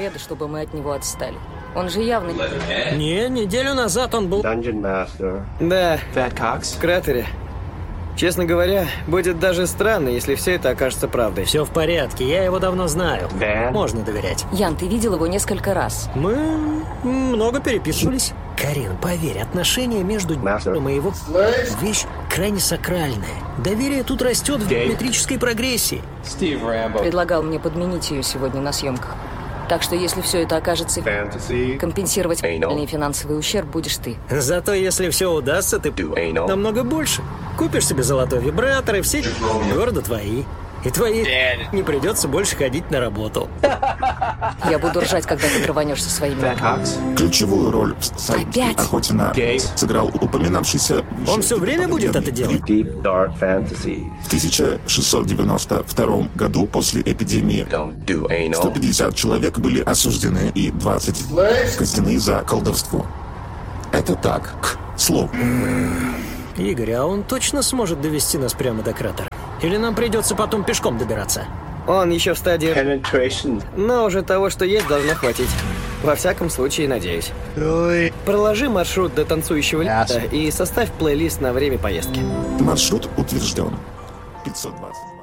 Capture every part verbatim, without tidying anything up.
следа, чтобы мы от него отстали. Он же явно... Не, неделю назад он был... Dungeon Master. Да, Fat Cox. в кратере. Честно говоря, будет даже странно, если все это окажется правдой. Все в порядке, я его давно знаю. Да? Можно доверять. Ян, ты видел его несколько раз. Мы много переписывались. Карин, поверь, отношения между Master. и его вещь крайне сакральная. Доверие тут растет в геометрической прогрессии. Предлагал мне подменить ее сегодня на съемках. Так что если все это окажется... Fantasy. Компенсировать Anal. финансовый ущерб будешь ты. Зато если все удастся, ты Do anal. намного больше. Купишь себе золотой вибратор, и все города твои. И твои не придется больше ходить на работу. Я буду ржать, когда ты рванешься своими. Fat Cox. Ключевую роль в сайте Опять? «Охоте на Гей. сыграл упоминавшийся... Он все время будет это делать? Deep Dark Fantasy. В тысяча шестьсот девяносто втором году после эпидемии Don't do сто anal. пятьдесят человек были осуждены и двадцать казнены за колдовство. Это так, к слову. Игорь, а он точно сможет довести нас прямо до кратера? Или нам придется потом пешком добираться? Он еще в стадии... Penetration. Но уже того, что есть, должно хватить. Во всяком случае, надеюсь. Проложи маршрут до танцующего лета и составь плейлист на время поездки. Маршрут утвержден. пятьсот двадцать два.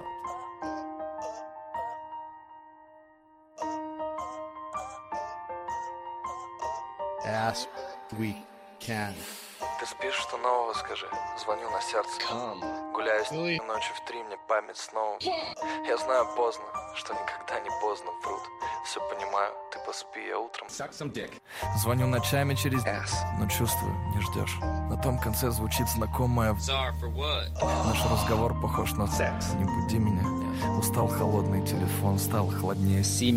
As we can. Ты спишь, что нового скажи? Звоню на сердце. Гуляю с ней ночью в три, мне память снова. Я знаю поздно, что никогда не поздно, врут. Все понимаю, ты поспи, я утром. Звоню ночами через S, но чувствую, не ждешь. На том конце звучит знакомая в... Наш разговор похож на секс. Не буди меня. Устал холодный телефон, стал холоднее.